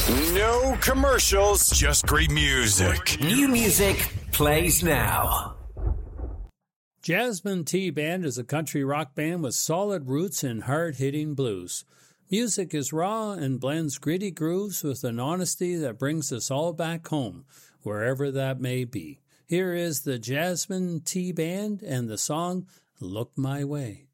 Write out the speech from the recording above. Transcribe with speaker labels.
Speaker 1: No commercials, just great music.
Speaker 2: New music plays now.
Speaker 3: Jasmine T Band is a country rock band with solid roots in hard-hitting blues. Music is raw and blends gritty grooves with an honesty that brings us all back home, wherever that may be. Here is the Jasmine T Band and the song Look My Way.